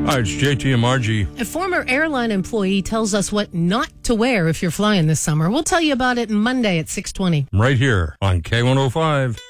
Hi, it's JT and Margie. A former airline employee tells us what not to wear if you're flying this summer. We'll tell you about it Monday at 6:20. Right here on K105.